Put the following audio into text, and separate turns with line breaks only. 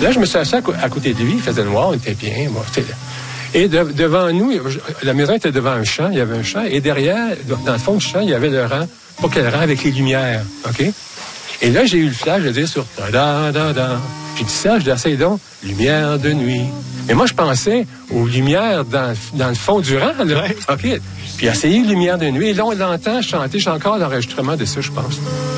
Là, je me suis assis à côté de lui, il faisait noir, il était bien. Bon, et devant nous, la maison était devant un champ, il y avait un champ, et derrière, dans le fond du champ, il y avait le rang, pas quel rang, avec les lumières, OK? Et là, j'ai eu le flash de dire sur ta-da-da-da. J'ai dit, Serge, essaye donc, lumière de nuit. Mais moi, je pensais aux lumières dans le fond du rang, là.
Ouais.
OK. Puis essayer lumière de nuit. Et là, on l'entend chanter. J'ai encore l'enregistrement de ça, je pense.